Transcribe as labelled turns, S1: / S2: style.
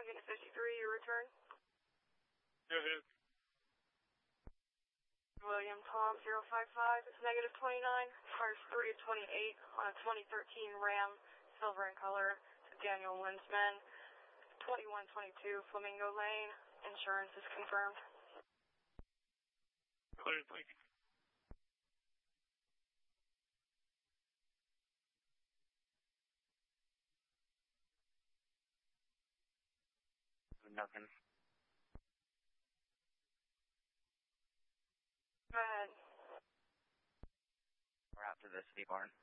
S1: Unit 53, your return.
S2: Go ahead.
S1: William Tom 055, it's negative 29, cars 3 to 28 on a 2013 Ram, silver in color, to Daniel Winsman, 2122 Flamingo Lane, insurance is confirmed.
S2: Clear, thank you.
S3: Nothing.
S1: Go ahead.
S3: We're out to the city barn.